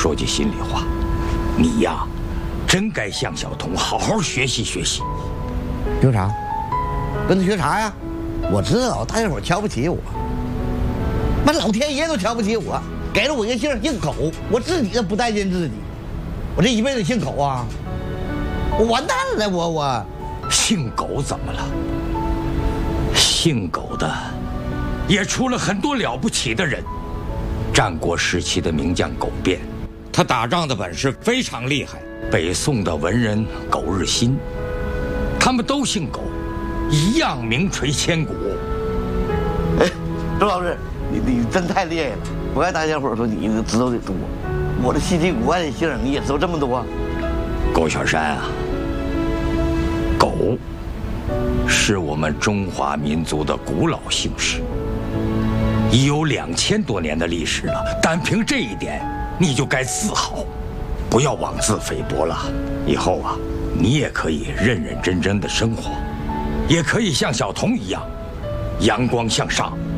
说句心里话，你呀，真该向小童好好学习学习。 学啥？跟他学啥呀？我知道大家伙瞧不起我，那老天爷都瞧不起我，给了我一个姓狗，我自己都不待见自己，我这一辈子姓狗啊，我完蛋了，我姓狗怎么了？姓狗的也出了很多了不起的人。战国时期的名将苟变，他打仗的本事非常厉害。北宋的文人苟日新，他们都姓苟，一样名垂千古。 哎，周老师，你真太厉害了！我看大家伙说你知道的多，我这稀奇古怪的姓你也知道这么多。 苟小山啊，苟是我们中华民族的古老姓氏，已有2000多年的历史了。单凭这一点，你就该自豪，不要妄自菲薄了。以后啊，你也可以认认真真的生活，也可以像小童一样，阳光向上，